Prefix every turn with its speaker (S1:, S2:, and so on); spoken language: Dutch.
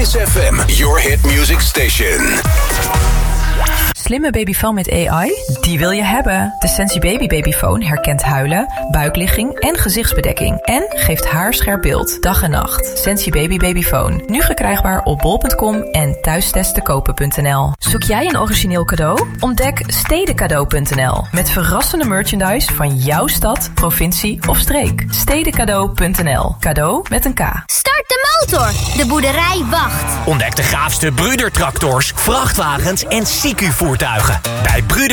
S1: Kiss FM, your hit music station.
S2: Slimme babyfoon met AI? Die wil je hebben. De Sensi Baby Babyfoon herkent huilen, buikligging en gezichtsbedekking. En geeft haarscherp beeld, dag en nacht. Sensi Baby Babyfoon. Nu verkrijgbaar op bol.com en thuistesttekopen.nl. Zoek jij een origineel cadeau? Ontdek stedencadeau.nl. Met verrassende merchandise van jouw stad, provincie of streek. Stedencadeau.nl. Cadeau met een K.
S3: Start de motor. De boerderij wacht.
S4: Ontdek de gaafste Brüder tractors, vrachtwagens en CQ-voertuigen. Bij Brüder